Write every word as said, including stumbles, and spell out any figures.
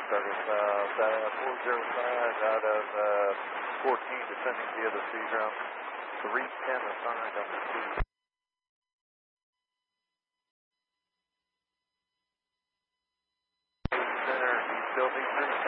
Douglas, uh, four zero five out of uh, fourteen, descending via the C ground. three ten assigned on the two. Center, East Building three